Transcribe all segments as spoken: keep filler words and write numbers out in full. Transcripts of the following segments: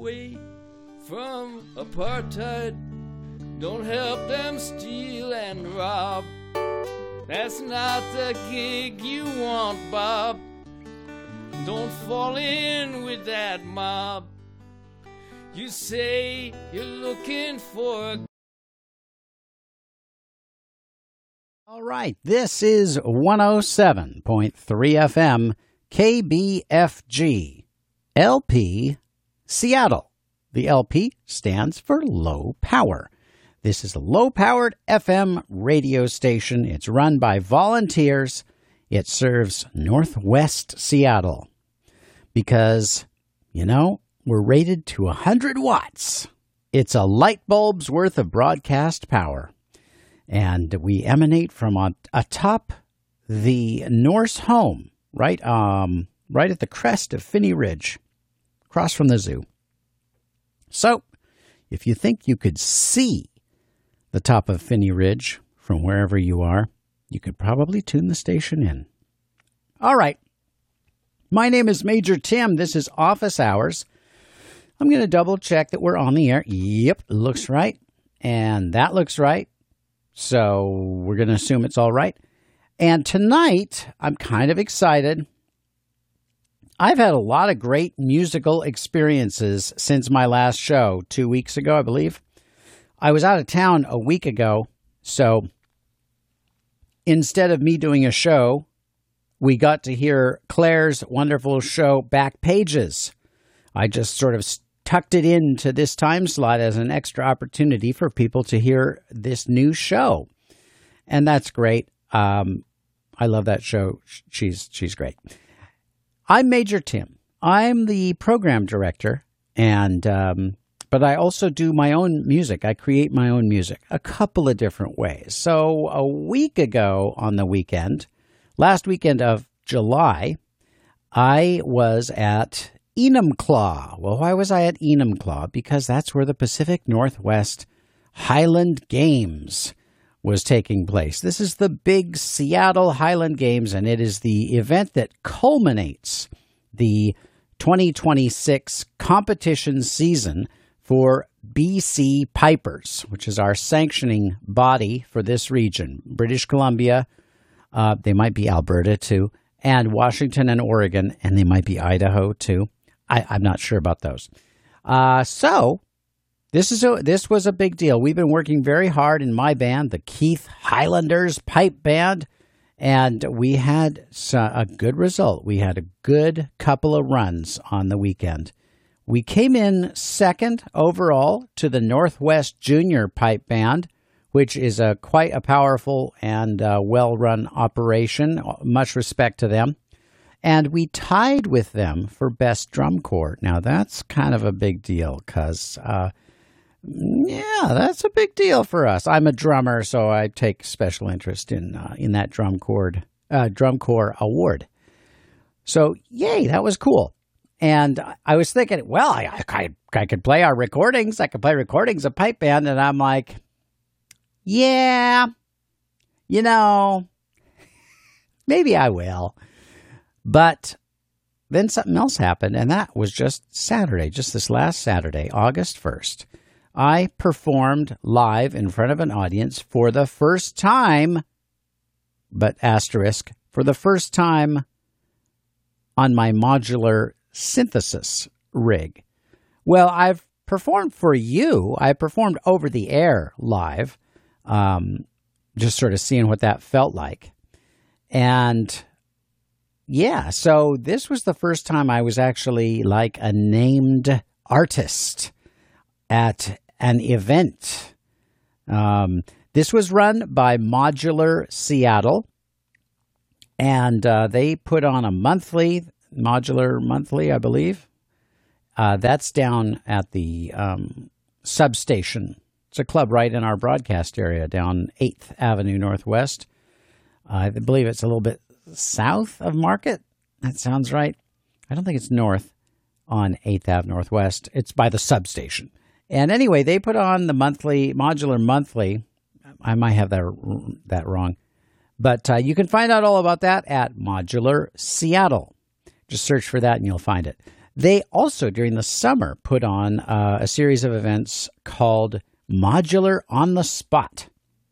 away from apartheid. Don't help them steal and rob. That's not the gig you want, Bob. Don't fall in with that mob. You say you're looking for a... All right, this is one oh seven point three F M, K B F G, L P, Seattle. The L P stands for Low Power. This is a low-powered F M radio station. It's run by volunteers. It serves Northwest Seattle because, you know, we're rated to one hundred watts. It's a light bulb's worth of broadcast power. And we emanate from on, atop the Norse home, right, um, right at the crest of Phinney Ridge, across from the zoo. So, if you think you could see the top of Phinney Ridge from wherever you are, you could probably tune the station in. All right. My name is Major Tim. This is Office Hours. I'm going to double check that we're on the air. Yep, looks right. And that looks right. So we're going to assume it's all right. And tonight, I'm kind of excited. I've had a lot of great musical experiences since my last show, two weeks ago, I believe. I was out of town a week ago, so instead of me doing a show, we got to hear Claire's wonderful show, Back Pages. I just sort of tucked it into this time slot as an extra opportunity for people to hear this new show. And that's great. Um, I love that show. She's she's great. I'm Major Tim. I'm the program director, and um, but I also do my own music. I create my own music a couple of different ways. So a week ago on the weekend, last weekend of July, I was at Enumclaw. Well, why was I at Enumclaw? Because that's where the Pacific Northwest Highland Games was taking place. This is the big Seattle Highland Games, and it is the event that culminates the twenty twenty-six competition season for B C Pipers, which is our sanctioning body for this region. British Columbia, uh, they might be Alberta too, and Washington and Oregon, and they might be Idaho too. I, I'm not sure about those. Uh, so this is a, this was a big deal. We've been working very hard in my band, the Keith Highlanders Pipe Band, and we had a good result. We had a good couple of runs on the weekend. We came in second overall to the Northwest Junior Pipe Band, which is a quite a powerful and uh, well-run operation. Much respect to them. And we tied with them for Best Drum Corps. Now, that's kind of a big deal because, uh, yeah, that's a big deal for us. I'm a drummer, so I take special interest in uh, in that drum corps, uh, drum corps award. So, yay, that was cool. And I was thinking, well, I, I, I could play our recordings. I could play recordings of Pipe Band. And I'm like, yeah, you know, maybe I will. But then something else happened, and that was just Saturday, just this last Saturday, August first. I performed live in front of an audience for the first time, but asterisk, for the first time on my modular synthesis rig. Well, I've performed for you. I performed over the air live, um, just sort of seeing what that felt like. And yeah, so this was the first time I was actually like a named artist at an event. Um, this was run by Modular Seattle, and uh, they put on a monthly, Modular Monthly, I believe. Uh, that's down at the um, substation. It's a club right in our broadcast area down eighth Avenue Northwest. Uh, I believe it's a little bit south of Market. That sounds right. I don't think it's north on eighth Avenue Northwest. It's by the substation. And anyway, they put on the monthly, Modular Monthly. I might have that, that wrong. But uh, you can find out all about that at Modular Seattle. Just search for that and you'll find it. They also, during the summer, put on uh, a series of events called Modular on the Spot.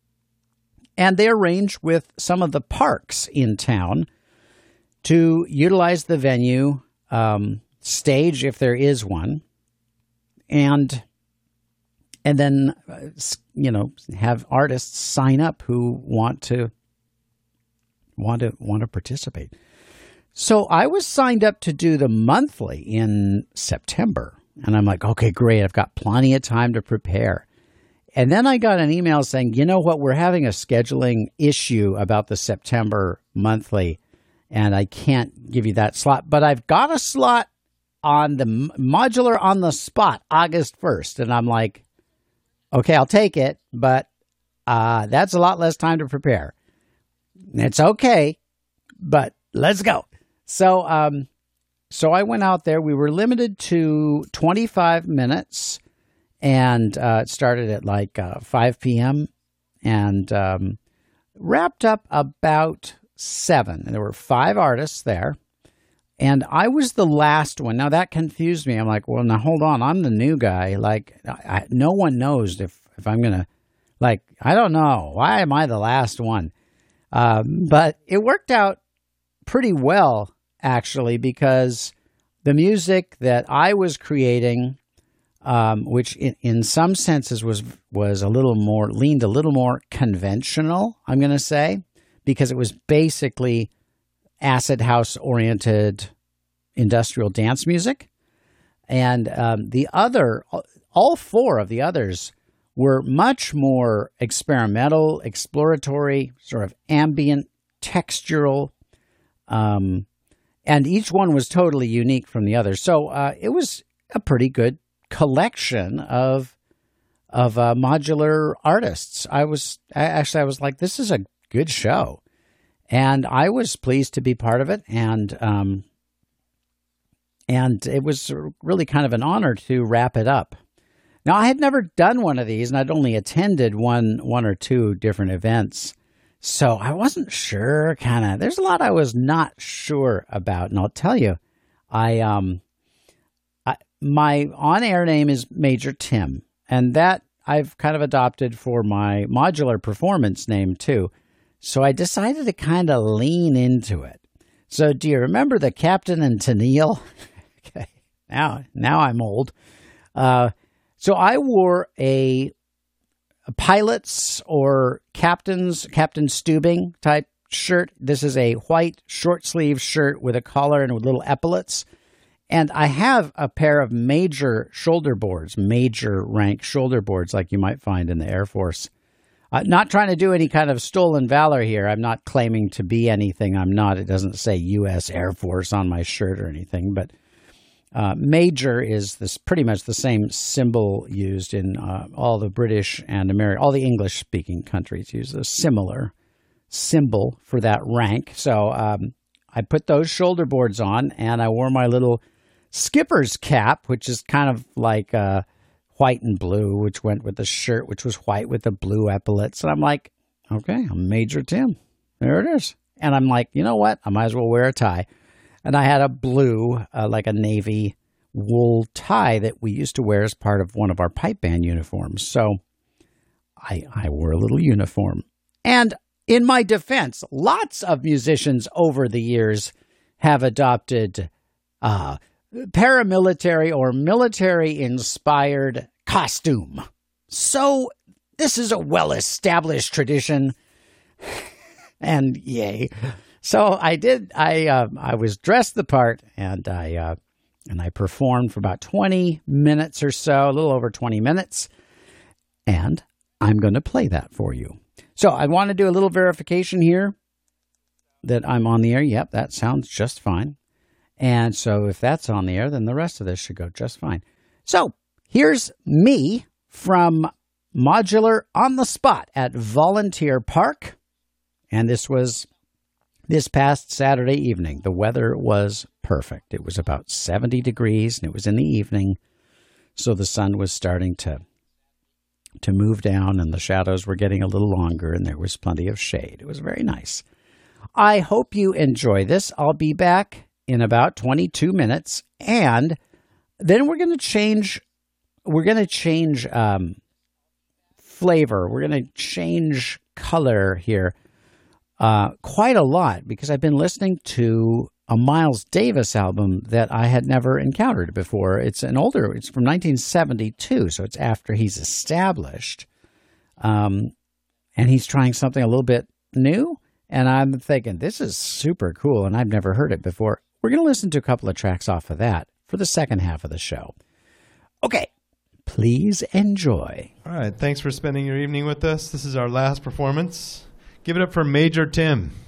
And they arrange with some of the parks in town to utilize the venue, um, stage if there is one, and and then, uh, you know, have artists sign up who want to want to want to participate. So I was signed up to do the monthly in September, and I'm like, okay, great, I've got plenty of time to prepare. And then I got an email saying, you know what, we're having a scheduling issue about the September monthly, and I can't give you that slot, but I've got a slot on the Modular on the Spot, August first. And I'm like, okay, I'll take it, but uh, that's a lot less time to prepare. It's okay, but let's go. So, um, so I went out there. We were limited to twenty-five minutes, and uh, it started at like uh, five p.m. and um, wrapped up about seven. And there were five artists there, and I was the last one. Now that confused me. I'm like, well, now hold on. I'm the new guy. Like, I, no one knows if if I'm gonna, like, I don't know. Why am I the last one? Um, but it worked out pretty well, actually, because the music that I was creating, um, which in, in some senses was was a little more, leaned a little more conventional, I'm going to say, because it was basically acid house-oriented industrial dance music. And um, the other, all four of the others were much more experimental, exploratory, sort of ambient, textural, um, and each one was totally unique from the other. So uh, it was a pretty good collection of of uh, modular artists. I was I, actually I was like, this is a good show, and I was pleased to be part of it, and um, and it was really kind of an honor to wrap it up. Now, I had never done one of these, and I'd only attended one one or two different events. So I wasn't sure, kind of. There's a lot I was not sure about, and I'll tell you, I um, I, my on-air name is Major Tim, and that I've kind of adopted for my modular performance name too. So I decided to kind of lean into it. So do you remember the Captain and Tennille? Okay, now now I'm old. Uh, so I wore a. A pilot's or captain's, Captain Stubing type shirt. This is a white short sleeve shirt with a collar and with little epaulets. And I have a pair of major shoulder boards, major rank shoulder boards like you might find in the Air Force. Uh, not trying to do any kind of stolen valor here. I'm not claiming to be anything I'm not. It doesn't say U S Air Force on my shirt or anything, but Uh, major is this pretty much the same symbol used in uh, all the British and American, all the English-speaking countries use a similar symbol for that rank. So um, I put those shoulder boards on, and I wore my little skipper's cap, which is kind of like uh, white and blue, which went with the shirt, which was white with the blue epaulets. And I'm like, okay, I'm Major Tim. There it is. And I'm like, you know what? I might as well wear a tie. And I had a blue, uh, like a navy wool tie that we used to wear as part of one of our pipe band uniforms. So I, I wore a little uniform. And in my defense, lots of musicians over the years have adopted uh, paramilitary or military-inspired costume. So this is a well-established tradition. And yay. So I did. I uh, I was dressed the part, and I uh, and I performed for about twenty minutes or so, a little over twenty minutes, and I'm going to play that for you. So I want to do a little verification here that I'm on the air. Yep, that sounds just fine. And so if that's on the air, then the rest of this should go just fine. So here's me from Modular on the Spot at Volunteer Park, and this was this past Saturday evening. The weather was perfect. It was about seventy degrees, and it was in the evening, so the sun was starting to to move down, and the shadows were getting a little longer, and there was plenty of shade. It was very nice. I hope you enjoy this. I'll be back in about twenty-two minutes. And then we're going to change, we're going to change um, flavor. We're going to change color here uh, quite a lot because I've been listening to a Miles Davis album that I had never encountered before. It's an older, it's from nineteen seventy-two, so it's after he's established. Um, and he's trying something a little bit new. And I'm thinking, this is super cool, and I've never heard it before. We're going to listen to a couple of tracks off of that for the second half of the show. Okay, please enjoy. All right, thanks for spending your evening with us. This is our last performance. Give it up for Major Tim.